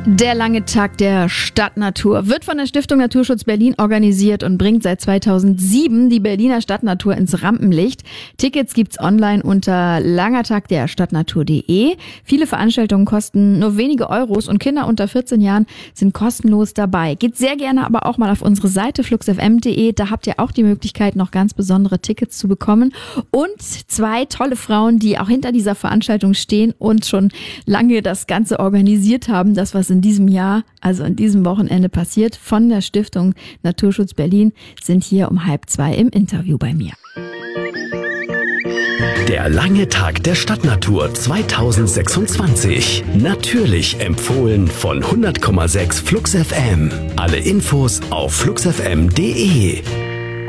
Der lange Tag der Stadtnatur wird von der Stiftung Naturschutz Berlin organisiert und bringt seit 2007 die Berliner Stadtnatur ins Rampenlicht. Tickets gibt's online unter langertagderstadtnatur.de. Viele Veranstaltungen kosten nur wenige Euros und Kinder unter 14 Jahren sind kostenlos dabei. Geht sehr gerne aber auch mal auf unsere Seite fluxfm.de. Da habt ihr auch die Möglichkeit, noch ganz besondere Tickets zu bekommen. Und 2 tolle Frauen, die auch hinter dieser Veranstaltung stehen und schon lange das Ganze organisiert haben. Das, was in diesem Jahr, also an diesem Wochenende passiert, von der Stiftung Naturschutz Berlin, sind hier um 1:30 im Interview bei mir. Der lange Tag der Stadtnatur 2026. Natürlich empfohlen von 100,6 Flux FM. Alle Infos auf fluxfm.de.